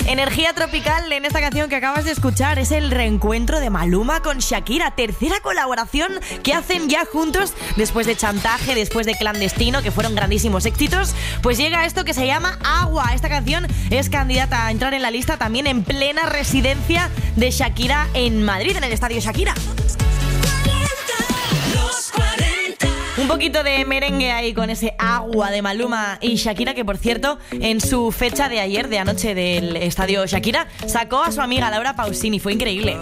Energía tropical en esta canción que acabas de escuchar. Es el reencuentro de Maluma con Shakira. Tercera colaboración que hacen ya juntos después de Chantaje, después de Clandestino, que fueron grandísimos éxitos. Pues llega esto que se llama Agua. Esta canción es candidata a entrar en la lista también en plena residencia de Shakira en Madrid, en el Estadio Shakira. Un poquito de merengue ahí con ese Agua de Maluma y Shakira, que por cierto, en su fecha de ayer, de anoche del Estadio Shakira, sacó a su amiga Laura Pausini. Fue increíble.